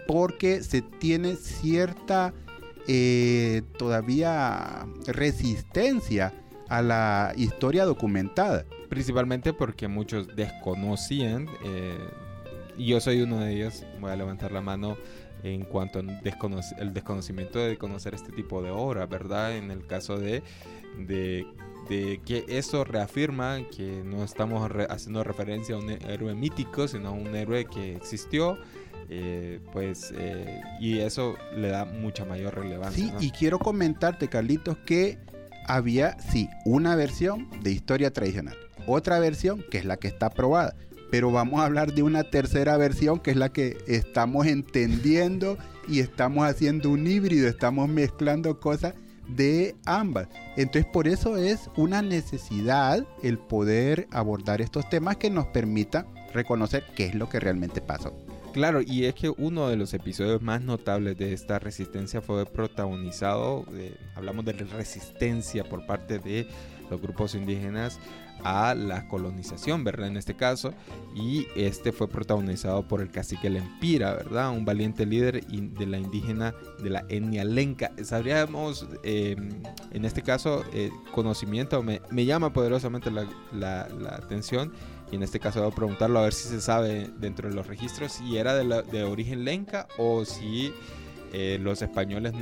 porque se tiene cierta todavía resistencia a la historia documentada. Principalmente porque muchos desconocían, y yo soy uno de ellos, voy a levantar la mano en cuanto al desconocimiento de conocer este tipo de obra, ¿verdad? En el caso de que eso reafirma que no estamos haciendo referencia a un héroe mítico, sino a un héroe que existió, y eso le da mucha mayor relevancia. Sí, ¿no? y quiero comentarte, Carlitos, que había, sí, una versión de historia tradicional, otra versión que es la que está aprobada, pero vamos a hablar de una tercera versión que es la que estamos entendiendo y estamos haciendo un híbrido, estamos mezclando cosas de ambas. Entonces por eso es una necesidad el poder abordar estos temas que nos permita reconocer qué es lo que realmente pasó. Claro, y es que uno de los episodios más notables de esta resistencia fue protagonizado, hablamos de resistencia por parte de los grupos indígenas a la colonización, ¿verdad? En este caso, y este fue protagonizado por el cacique Lempira, ¿verdad? Un valiente líder de la indígena de la etnia lenca. Sabríamos, en este caso, conocimiento, me llama poderosamente la atención, y en este caso voy a preguntarlo a ver si se sabe dentro de los registros si era de origen lenca o si los españoles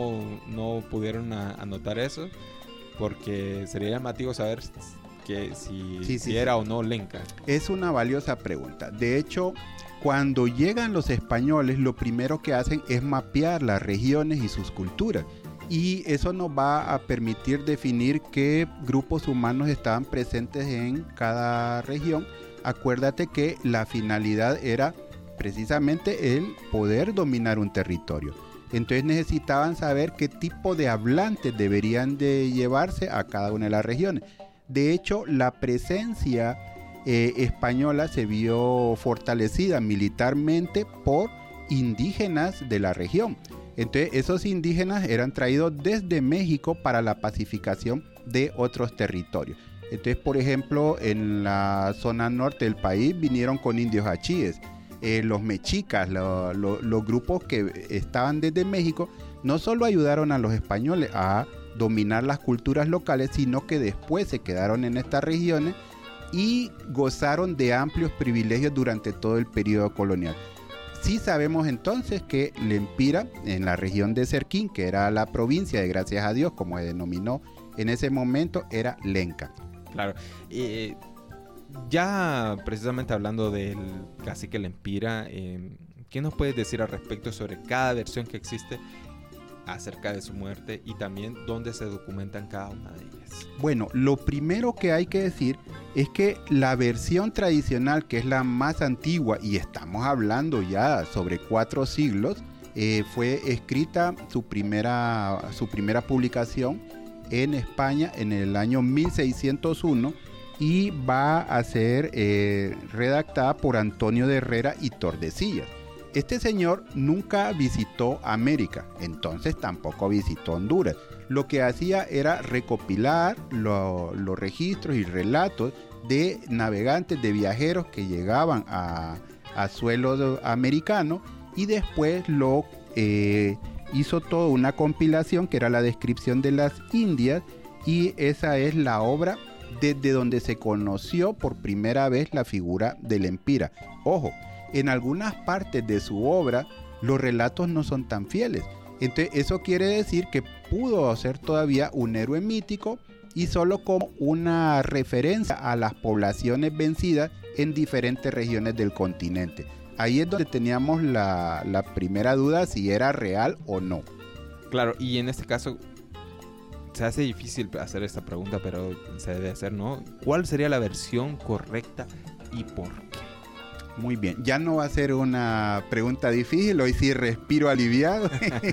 no pudieron anotar eso, porque sería llamativo saber que si era o no lenca. Es una valiosa pregunta. De hecho, cuando llegan los españoles, lo primero que hacen es mapear las regiones y sus culturas. Y eso nos va a permitir definir qué grupos humanos estaban presentes en cada región. Acuérdate que la finalidad era precisamente el poder dominar un territorio. Entonces necesitaban saber qué tipo de hablantes deberían de llevarse a cada una de las regiones. De hecho, la presencia española se vio fortalecida militarmente por indígenas de la región. Entonces esos indígenas eran traídos desde México para la pacificación de otros territorios. Entonces, por ejemplo, en la zona norte del país vinieron con indios achíes. Los mexicas, los grupos que estaban desde México, no solo ayudaron a los españoles a dominar las culturas locales, sino que después se quedaron en estas regiones y gozaron de amplios privilegios durante todo el periodo colonial. Sí sabemos entonces que Lempira, en la región de Serquín, que era la provincia de Gracias a Dios, como se denominó en ese momento, era lenca. Claro. Ya precisamente hablando del cacique Lempira, ¿qué nos puedes decir al respecto sobre cada versión que existe acerca de su muerte y también dónde se documentan cada una de ellas? Bueno, lo primero que hay que decir es que la versión tradicional, que es la más antigua, y estamos hablando ya sobre 4 siglos, fue escrita su primera publicación en España en el año 1601 y va a ser redactada por Antonio de Herrera y Tordesillas. Este señor nunca visitó América, entonces tampoco visitó Honduras. Lo que hacía era recopilar los registros y relatos de navegantes, de viajeros que llegaban a suelo americano, y después hizo toda una compilación que era la descripción de las Indias, y esa es la obra desde donde se conoció por primera vez la figura de Lempira. Ojo, en algunas partes de su obra los relatos no son tan fieles. Entonces eso quiere decir que pudo ser todavía un héroe mítico y solo como una referencia a las poblaciones vencidas en diferentes regiones del continente. Ahí es donde teníamos la primera duda si era real o no. Claro, y en este caso se hace difícil hacer esta pregunta, pero se debe hacer, ¿no? ¿Cuál sería la versión correcta y por qué? Muy bien, ya no va a ser una pregunta difícil, hoy sí respiro aliviado,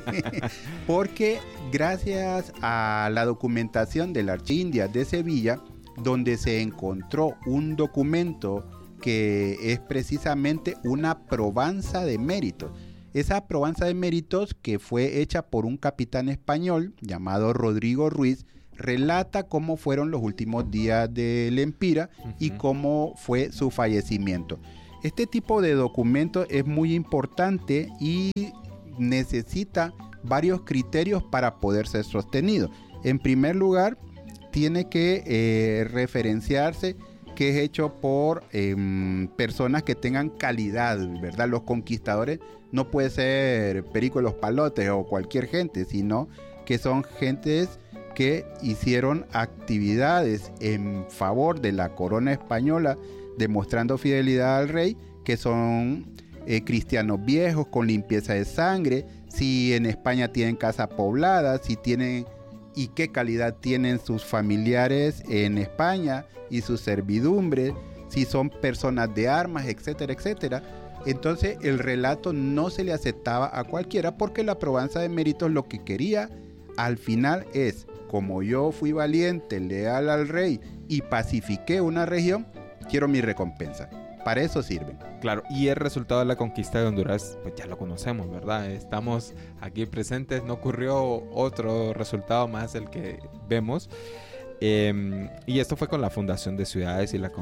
porque gracias a la documentación del Archivo Indias de Sevilla, donde se encontró un documento que es precisamente una probanza de méritos. Esa probanza de méritos, que fue hecha por un capitán español llamado Rodrigo Ruiz, relata cómo fueron los últimos días de Lempira y cómo fue su fallecimiento. Este tipo de documento es muy importante y necesita varios criterios para poder ser sostenido. En primer lugar, tiene que referenciarse que es hecho por personas que tengan calidad, ¿verdad? Los conquistadores no puede ser Perico de los Palotes o cualquier gente, sino que son gentes que hicieron actividades en favor de la corona española, demostrando fidelidad al rey, que son cristianos viejos con limpieza de sangre, si en España tienen casa poblada, si tienen y qué calidad tienen sus familiares en España y sus servidumbres, si son personas de armas, etcétera, etcétera. Entonces el relato no se le aceptaba a cualquiera porque la probanza de méritos lo que quería al final es, como yo fui valiente, leal al rey y pacifiqué una región, quiero mi recompensa. Para eso sirven. Claro, y el resultado de la conquista de Honduras, pues ya lo conocemos, ¿verdad? Estamos aquí presentes, no ocurrió otro resultado más el que vemos. Y esto fue con la fundación de ciudades y la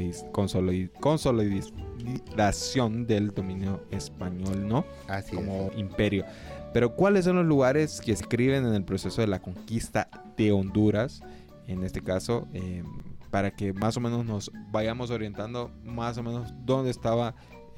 consolidación del dominio español, ¿no? Así como es. imperio. Pero ¿cuáles son los lugares que escriben en el proceso de la conquista de Honduras? En este caso, para que más o menos nos vayamos orientando más o menos dónde estaba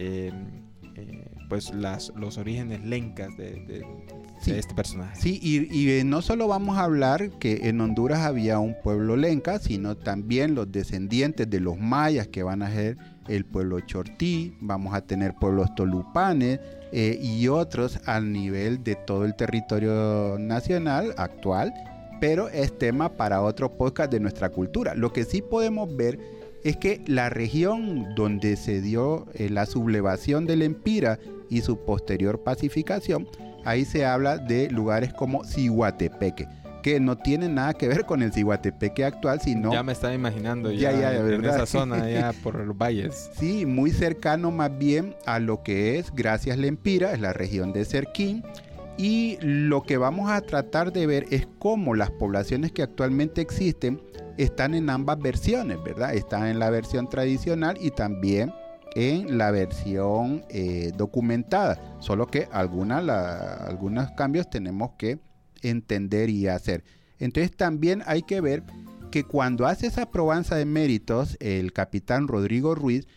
pues los orígenes lencas de este personaje. Sí, y no solo vamos a hablar que en Honduras había un pueblo lenca, sino también los descendientes de los mayas que van a ser el pueblo chortí, vamos a tener pueblos tolupanes y otros al nivel de todo el territorio nacional actual, pero es tema para otro podcast de nuestra cultura. Lo que sí podemos ver es que la región donde se dio la sublevación del Empira y su posterior pacificación, ahí se habla de lugares como Ciguatepeque, que no tienen nada que ver con el Ciguatepeque actual, sino... Ya me estaba imaginando ya en esa zona, allá por los valles. Sí, muy cercano más bien a lo que es Gracias Lempira, es la región de Serquín. Y lo que vamos a tratar de ver es cómo las poblaciones que actualmente existen están en ambas versiones, ¿verdad? Están en la versión tradicional y también en la versión documentada, solo que algunos cambios tenemos que entender y hacer. Entonces también hay que ver que cuando hace esa probanza de méritos el capitán Rodrigo Ruiz,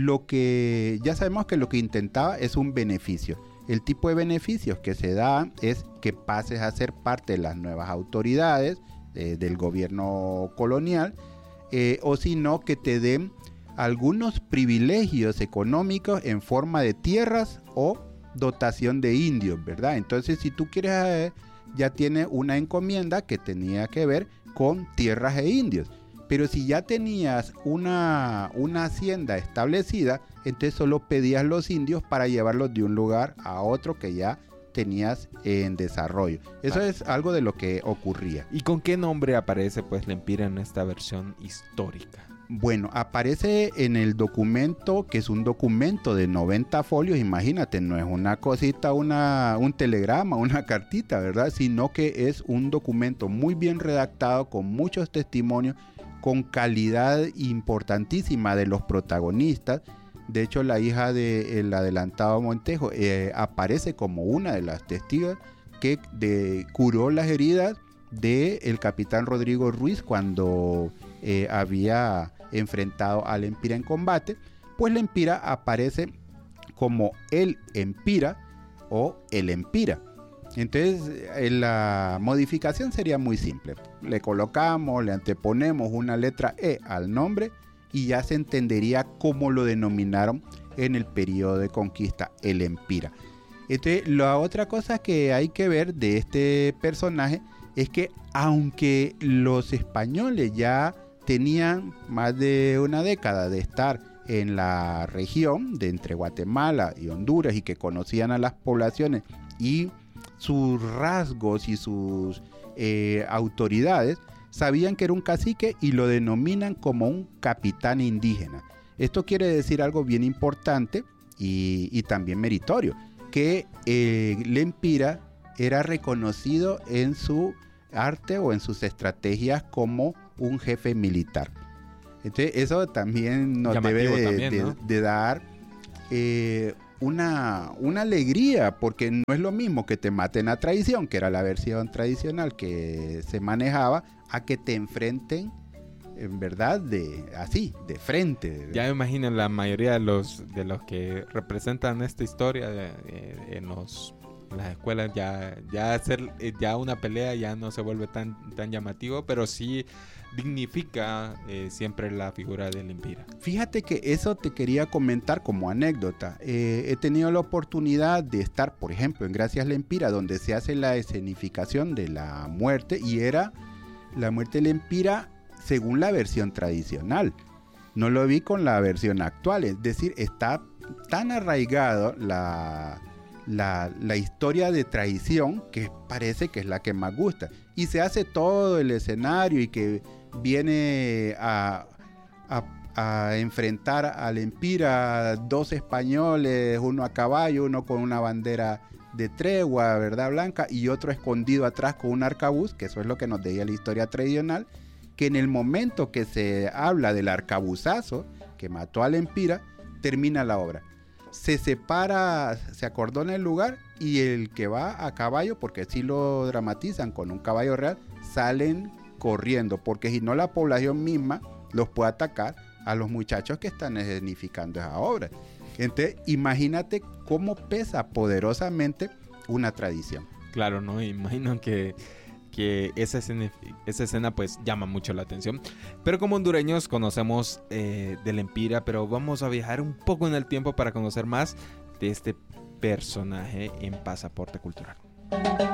ya sabemos que lo que intentaba es un beneficio. El tipo de beneficios que se da es que pases a ser parte de las nuevas autoridades del gobierno colonial, o si no, que te den algunos privilegios económicos en forma de tierras o dotación de indios, ¿verdad? Entonces, si tú quieres, ya tienes una encomienda que tenía que ver con tierras e indios. Pero si ya tenías una hacienda establecida, entonces solo pedías los indios para llevarlos de un lugar a otro que ya tenías en desarrollo. Eso es algo de lo que ocurría. ¿Y con qué nombre aparece pues Lempira en esta versión histórica? Bueno, aparece en el documento, que es un documento de 90 folios, imagínate, no es una cosita, un telegrama, una cartita, ¿verdad? Sino que es un documento muy bien redactado, con muchos testimonios, con calidad importantísima de los protagonistas. De hecho, la hija del adelantado Montejo aparece como una de las testigos que curó las heridas del capitán Rodrigo Ruiz cuando había enfrentado al Empira en combate. Pues Lempira aparece como el Empira o el Empira. Entonces la modificación sería muy simple. Le colocamos, le anteponemos una letra E al nombre y ya se entendería cómo lo denominaron en el periodo de conquista, el Empira. Entonces, la otra cosa que hay que ver de este personaje es que aunque los españoles ya tenían más de una década de estar en la región de entre Guatemala y Honduras y que conocían a las poblaciones y sus rasgos y sus autoridades, sabían que era un cacique y lo denominan como un capitán indígena. Esto quiere decir algo bien importante y también meritorio, que Lempira era reconocido en su arte o en sus estrategias como un jefe militar. Entonces eso también nos debe de dar una alegría, porque no es lo mismo que te maten a traición, que era la versión tradicional que se manejaba, a que te enfrenten en verdad de frente. Ya me imagino la mayoría de los que representan esta historia en las escuelas, ya hacer ya una pelea ya no se vuelve tan llamativo, pero sí dignifica siempre la figura del Empira. Fíjate que eso te quería comentar como anécdota. He tenido la oportunidad de estar, por ejemplo, en Gracias Lempira, donde se hace la escenificación de la muerte, y era la muerte del Empira según la versión tradicional. No lo vi con la versión actual, es decir, está tan arraigado la historia de traición que parece que es la que más gusta. Y se hace todo el escenario y que viene a enfrentar al Empira 2 españoles, uno a caballo, uno con una bandera de tregua, ¿verdad? Blanca, y otro escondido atrás con un arcabuz, que eso es lo que nos decía la historia tradicional, que en el momento que se habla del arcabuzazo que mató al Empira, termina la obra. Se separa, se acordona el lugar, y el que va a caballo, porque sí lo dramatizan con un caballo real, salen corriendo, porque si no la población misma los puede atacar a los muchachos que están escenificando esa obra. Entonces, imagínate cómo pesa poderosamente una tradición. Claro, ¿no? Imagino que esa escena pues llama mucho la atención. Pero como hondureños conocemos del Empira, pero vamos a viajar un poco en el tiempo para conocer más de este personaje en Pasaporte Cultural.